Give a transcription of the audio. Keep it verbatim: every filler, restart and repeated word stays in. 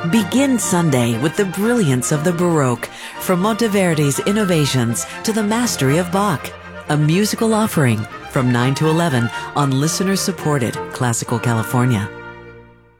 Begin Sunday with the brilliance of the Baroque, from Monteverdi's innovations to the mastery of Bach. A musical offering from nine to eleven on listener-supported Classical California.